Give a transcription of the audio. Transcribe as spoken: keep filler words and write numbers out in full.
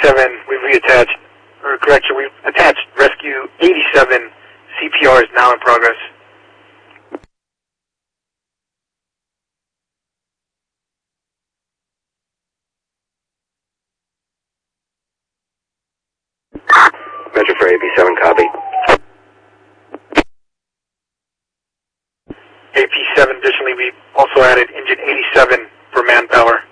eighty-seven, we've reattached, or correction, we've attached rescue eighty-seven. C P R is now in progress. Metro for A P seven, copy. A P seven, additionally, we also added engine eighty-seven for manpower.